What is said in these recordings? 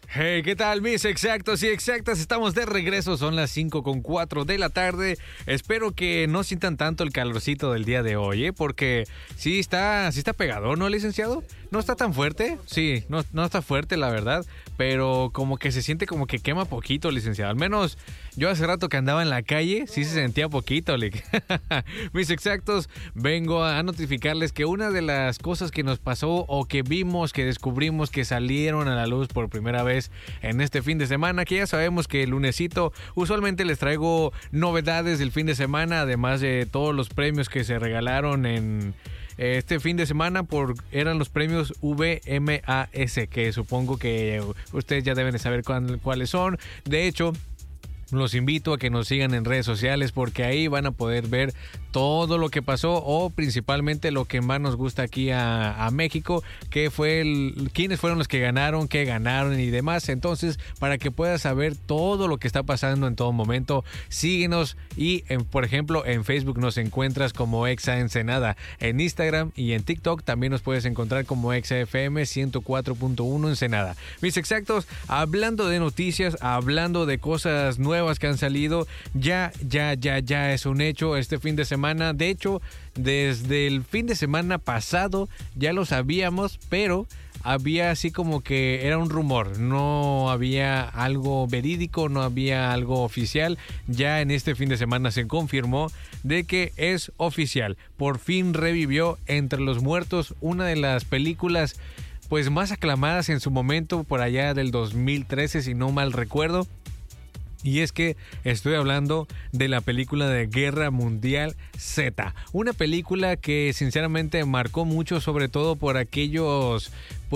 Hey, ¿qué tal, mis exactos y exactas? Estamos de regreso, son las 5:04 de la tarde. Espero que no sientan tanto el calorcito del día de hoy, porque sí está pegador, ¿no, licenciado? No está tan fuerte, sí, no está fuerte, la verdad, pero como que se siente como que quema poquito, licenciado. Al menos yo hace rato que andaba en la calle, sí se sentía poquito, Mis exactos, vengo a notificarles que una de las cosas que nos pasó o que vimos, que descubrimos, que salieron a la luz por primera vez en este fin de semana, que ya sabemos que el lunesito usualmente les traigo novedades del fin de semana, además de todos los premios que se regalaron en este fin de semana eran los premios VMAS, que supongo que ustedes ya deben de saber cuáles son. De hecho, los invito a que nos sigan en redes sociales porque ahí van a poder ver todo lo que pasó o principalmente lo que más nos gusta aquí a México, que fue quiénes fueron los que ganaron, qué ganaron y demás. Entonces, para que puedas saber todo lo que está pasando en todo momento, síguenos y, por ejemplo, en Facebook nos encuentras como Exa Ensenada. En Instagram y en TikTok también nos puedes encontrar como Exa FM 104.1 Ensenada. Mis exactos, hablando de noticias, hablando de cosas nuevas que han salido, ya es un hecho este fin de semana. De hecho, desde el fin de semana pasado ya lo sabíamos, pero había así como que era un rumor, no había algo verídico, no había algo oficial. Ya en este fin de semana se confirmó de que es oficial. Por fin revivió Entre los Muertos, una de las películas pues más aclamadas en su momento, por allá del 2013, si no mal recuerdo. Y es que estoy hablando de la película de Guerra Mundial Z. Una película que sinceramente marcó mucho, sobre todo por aquellos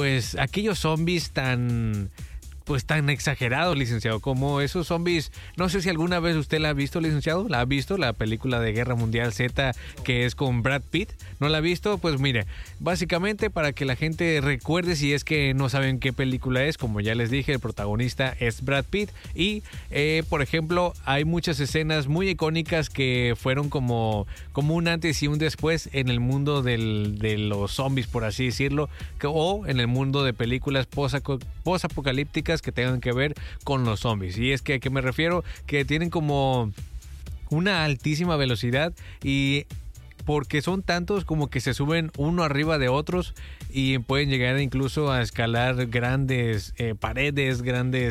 zombies tan exagerados, licenciado, como esos zombies. No sé si alguna vez usted la ha visto, licenciado. ¿La ha visto? La película de Guerra Mundial Z, que es con Brad Pitt. ¿No la ha visto? Pues mire, básicamente para que la gente recuerde, si es que no saben qué película es, como ya les dije, el protagonista es Brad Pitt y por ejemplo hay muchas escenas muy icónicas que fueron como un antes y un después en el mundo de los zombies, por así decirlo, o en el mundo de películas post-apocalípticas que tengan que ver con los zombies. Y es que ¿a qué me refiero? Que tienen como una altísima velocidad y porque son tantos como que se suben uno arriba de otros y pueden llegar incluso a escalar grandes paredes,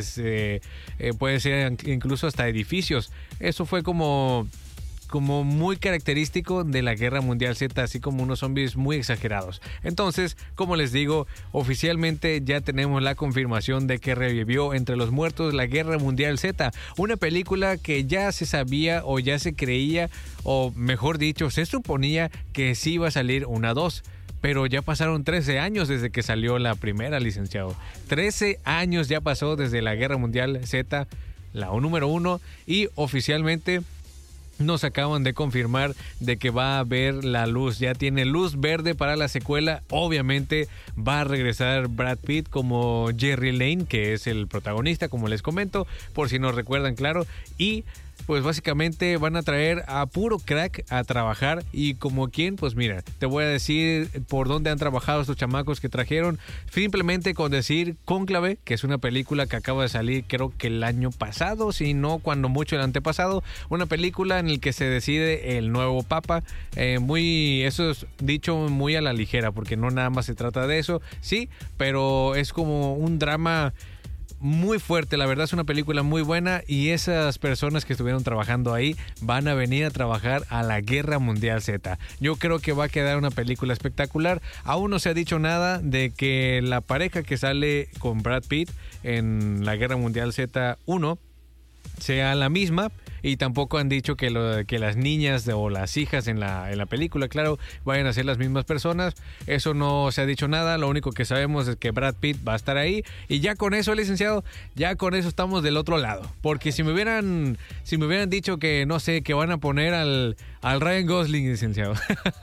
puede ser incluso hasta edificios. Eso fue como muy característico de la Guerra Mundial Z, así como unos zombies muy exagerados. Entonces, como les digo, oficialmente ya tenemos la confirmación de que revivió Entre los Muertos la Guerra Mundial Z, una película que ya se sabía o ya se creía, o mejor dicho, se suponía que sí iba a salir una 2. Pero ya pasaron 13 años desde que salió la primera, licenciado. 13 años ya pasó desde la Guerra Mundial Z, la número 1, y oficialmente nos acaban de confirmar de que va a haber la luz, ya tiene luz verde para la secuela. Obviamente va a regresar Brad Pitt como Jerry Lane, que es el protagonista, como les comento, por si no recuerdan, claro. Y pues básicamente van a traer a puro crack a trabajar. Y como quién, pues mira, te voy a decir por dónde han trabajado estos chamacos que trajeron. Simplemente con decir Cónclave, que es una película que acaba de salir creo que el año pasado, si no cuando mucho el antepasado. Una película en la que se decide el nuevo papa. Eso es dicho muy a la ligera, porque no nada más se trata de eso, sí, pero es como un drama muy fuerte. La verdad es una película muy buena y esas personas que estuvieron trabajando ahí van a venir a trabajar a la Guerra Mundial Z. Yo creo que va a quedar una película espectacular. Aún no se ha dicho nada de que la pareja que sale con Brad Pitt en la Guerra Mundial Z1 sea la misma, y tampoco han dicho que las niñas o las hijas en la película, claro, vayan a ser las mismas personas. Eso no se ha dicho nada. Lo único que sabemos es que Brad Pitt va a estar ahí, y ya con eso, licenciado, ya con eso estamos del otro lado. Porque si me hubieran dicho que no sé, que van a poner al Ryan Gosling, licenciado.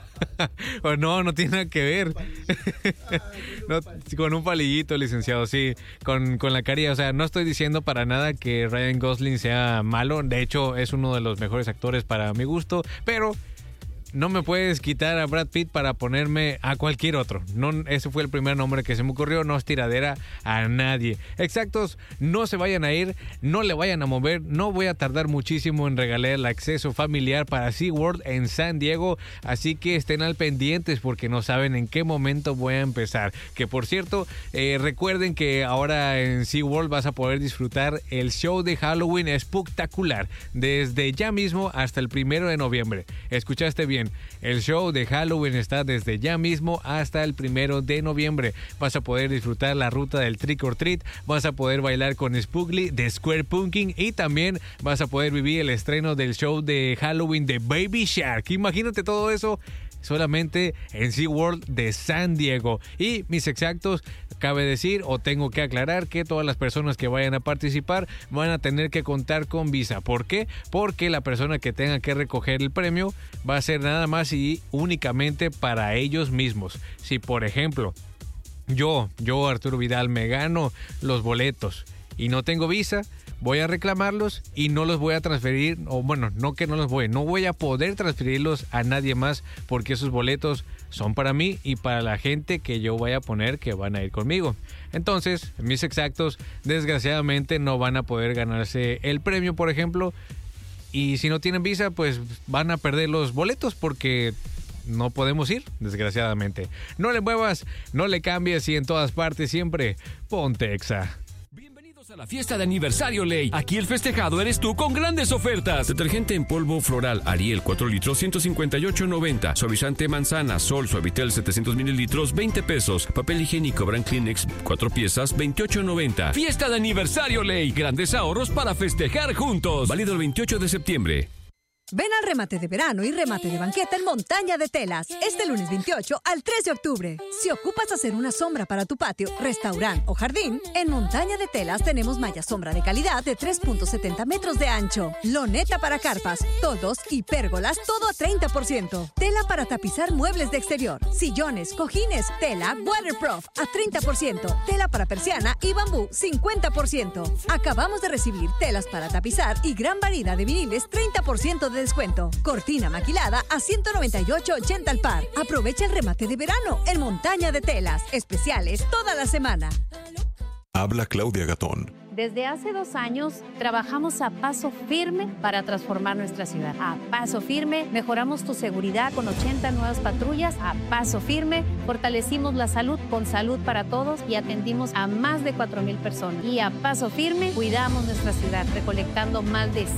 No tiene nada que ver. No, con un palillito, licenciado, sí, con la carilla. O sea, no estoy diciendo para nada que Ryan Gosling sea malo. De hecho, es uno de los mejores actores para mi gusto. Pero no me puedes quitar a Brad Pitt para ponerme a cualquier otro. No, ese fue el primer nombre que se me ocurrió, no es tiradera a nadie. Exactos, no se vayan a ir, no le vayan a mover, no voy a tardar muchísimo en regalar el acceso familiar para SeaWorld en San Diego, así que estén al pendientes porque no saben en qué momento voy a empezar. Que por cierto, recuerden que ahora en SeaWorld vas a poder disfrutar el show de Halloween espectacular desde ya mismo hasta el 1 de noviembre. Escuchaste bien, el show de Halloween está desde ya mismo hasta el 1 de noviembre. Vas a poder disfrutar la ruta del Trick or Treat, vas a poder bailar con Spookly de Square Punking y también vas a poder vivir el estreno del show de Halloween de Baby Shark. Imagínate todo eso solamente en SeaWorld de San Diego. Y mis exactos, cabe decir o tengo que aclarar que todas las personas que vayan a participar van a tener que contar con visa. ¿Por qué? Porque la persona que tenga que recoger el premio va a ser nada más y únicamente para ellos mismos. Si por ejemplo yo Arturo Vidal me gano los boletos y no tengo visa, voy a reclamarlos y no los voy a transferir, o bueno, no voy a poder transferirlos a nadie más porque esos boletos son para mí y para la gente que yo voy a poner que van a ir conmigo. Entonces, mis exactos desgraciadamente no van a poder ganarse el premio, por ejemplo, y si no tienen visa, pues van a perder los boletos porque no podemos ir, desgraciadamente. No le muevas, no le cambies y en todas partes siempre ponte Exa. A la fiesta de aniversario Ley. Aquí el festejado eres tú con grandes ofertas. Detergente en polvo floral Ariel 4 litros 158.90. Suavizante manzana Sol Suavitel 700 mililitros 20 pesos. Papel higiénico Brand Kleenex 4 piezas 28.90. Fiesta de aniversario Ley. Grandes ahorros para festejar juntos. Válido el 28 de septiembre. Ven al remate de verano y remate de banqueta en Montaña de Telas, este lunes 28 al 3 de octubre. Si ocupas hacer una sombra para tu patio, restaurante o jardín, en Montaña de Telas tenemos malla sombra de calidad de 3.70 metros de ancho, loneta para carpas, toldos y pérgolas, todo a 30%. Tela para tapizar muebles de exterior, sillones, cojines, tela waterproof a 30%. Tela para persiana y bambú 50%. Acabamos de recibir telas para tapizar y gran variedad de viniles 30% de descuento. Cortina maquilada a $198.80 al par. Aprovecha el remate de verano en Montaña de Telas. Especiales toda la semana. Habla Claudia Gatón. Desde hace 2 años trabajamos a paso firme para transformar nuestra ciudad. A paso firme mejoramos tu seguridad con 80 nuevas patrullas. A paso firme fortalecimos la salud con Salud para Todos y atendimos a más de 4,000 personas. Y a paso firme cuidamos nuestra ciudad recolectando más de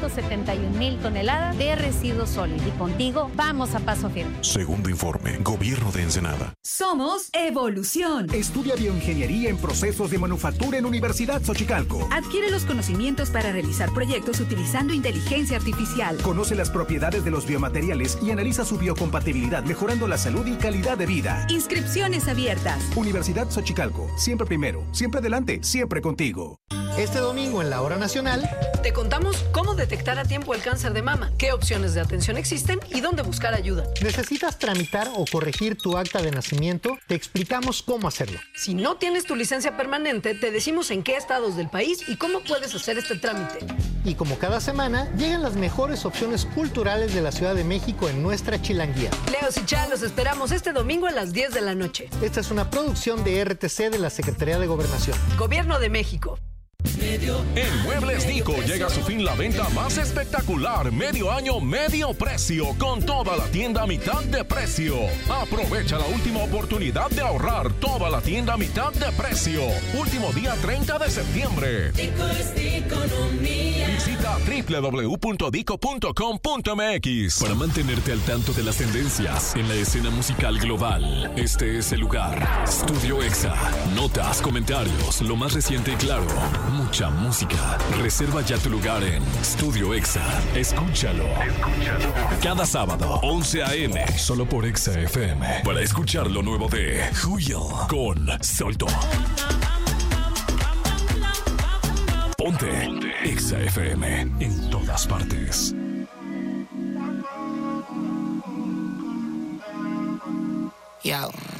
171,000 toneladas de residuos sólidos. Y contigo vamos a paso firme. Segundo informe, Gobierno de Ensenada. Somos Evolución. Estudia bioingeniería en procesos de manufactura en Universidad Xochicalco. Adquiere los conocimientos para realizar proyectos utilizando inteligencia artificial. Conoce las propiedades de los biomateriales y analiza su biocompatibilidad, mejorando la salud y calidad de vida. Inscripciones abiertas. Universidad Xochicalco. Siempre primero, siempre adelante, siempre contigo. Este domingo en la Hora Nacional te contamos cómo detectar a tiempo el cáncer de mama, qué opciones de atención existen y dónde buscar ayuda. ¿Necesitas tramitar o corregir tu acta de nacimiento? Te explicamos cómo hacerlo. Si no tienes tu licencia permanente, te decimos en qué estados del país y cómo puedes hacer este trámite. Y como cada semana, llegan las mejores opciones culturales de la Ciudad de México en nuestra Chilanguía. Leos y Chá, los esperamos este domingo a las 10 de la noche. Esta es una producción de RTC de la Secretaría de Gobernación. Gobierno de México. En Muebles Nico llega a su fin la venta más espectacular, medio año, medio precio, con toda la tienda a mitad de precio. Aprovecha la última oportunidad de ahorrar, toda la tienda a mitad de precio. Último día 30 de septiembre. Visita www.dico.com.mx para mantenerte al tanto de las tendencias en la escena musical global. Este es el lugar. Studio Exa. Notas, comentarios, lo más reciente y claro. Mucha música. Reserva ya tu lugar en Studio Exa. Escúchalo. Cada sábado, 11 a.m. Solo por Exa FM. Para escuchar lo nuevo de Huyel con Solto. Ponte Exa FM en todas partes. Yo.